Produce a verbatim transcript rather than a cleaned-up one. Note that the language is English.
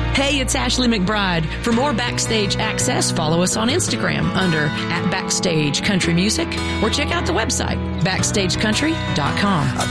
Hey, it's Ashley McBride. For more Backstage access, follow us on Instagram under at Backstage Country Music or check out the website, backstage country dot com.